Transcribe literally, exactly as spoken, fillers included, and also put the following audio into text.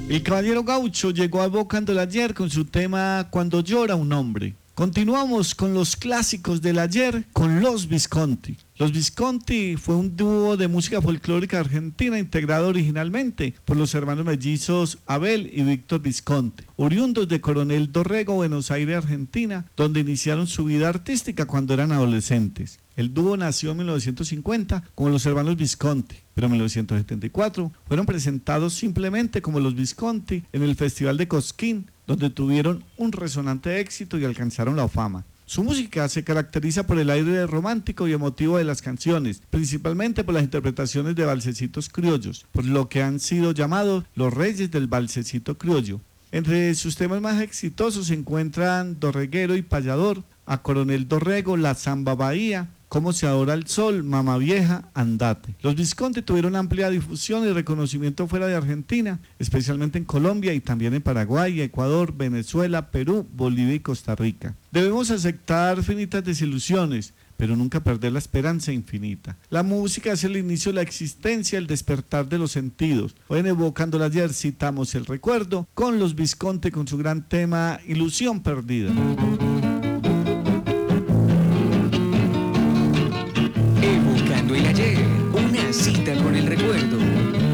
El caballero gaucho llegó evocando el ayer con su tema Cuando llora un hombre. Continuamos con los clásicos del ayer con Los Visconti. Los Visconti fue un dúo de música folclórica argentina integrado originalmente por los hermanos mellizos Abel y Víctor Visconti, oriundos de Coronel Dorrego, Buenos Aires, Argentina, donde iniciaron su vida artística cuando eran adolescentes. El dúo nació en mil novecientos cincuenta como los hermanos Visconti, pero en mil novecientos setenta y cuatro fueron presentados simplemente como los Visconti en el Festival de Cosquín, donde tuvieron un resonante éxito y alcanzaron la fama. Su música se caracteriza por el aire romántico y emotivo de las canciones, principalmente por las interpretaciones de valsecitos criollos, por lo que han sido llamados los reyes del valsecito criollo. Entre sus temas más exitosos se encuentran Dorreguero y Payador, A Coronel Dorrego, La Zamba Bahía, Cómo se adora el sol, Mamá Vieja, Andate. Los Visconti tuvieron amplia difusión y reconocimiento fuera de Argentina, especialmente en Colombia y también en Paraguay, Ecuador, Venezuela, Perú, Bolivia y Costa Rica. Debemos aceptar finitas desilusiones, pero nunca perder la esperanza infinita. La música es el inicio de la existencia, el despertar de los sentidos. Hoy en Evocando el Ayer citamos el recuerdo con los Visconti con su gran tema Ilusión Perdida.